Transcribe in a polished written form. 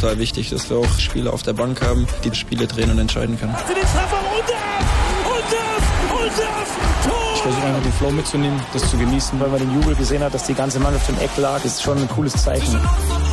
total wichtig, dass wir auch Spieler auf der Bank haben, die Spiele drehen und entscheiden können. Ich versuche einfach den Flow mitzunehmen, das zu genießen, weil man den Jubel gesehen hat, dass die ganze Mannschaft im Eck lag, ist schon ein cooles Zeichen.